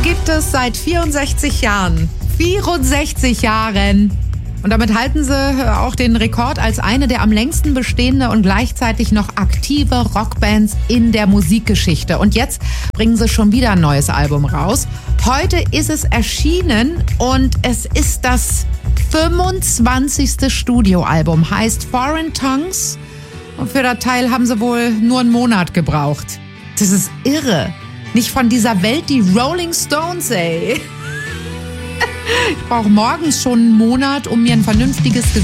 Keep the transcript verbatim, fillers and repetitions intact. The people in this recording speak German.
gibt es seit vierundsechzig Jahren. vierundsechzig Jahren. Und damit halten sie auch den Rekord als eine der am längsten bestehende und gleichzeitig noch aktive Rockbands in der Musikgeschichte. Und jetzt bringen sie schon wieder ein neues Album raus. Heute ist es erschienen und es ist das fünfundzwanzigste Studioalbum, heißt Foreign Tongues. Und für das Teil haben sie wohl nur einen Monat gebraucht. Das ist irre. Nicht von dieser Welt die Rolling Stones, ey. Ich brauche morgens schon einen Monat, um mir ein vernünftiges